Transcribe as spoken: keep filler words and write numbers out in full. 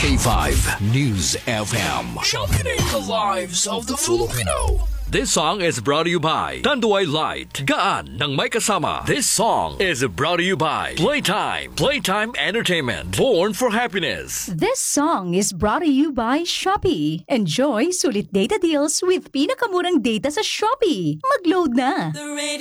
K five News F M. Championing the lives of the Filipino. This song is brought to you by Tanduay Light. Gaan ng may kasama. This song is brought to you by Playtime. Playtime Entertainment. Born for happiness. This song is brought to you by Shopee. Enjoy sulit data deals with pinakamurang data sa Shopee. Mag-load na!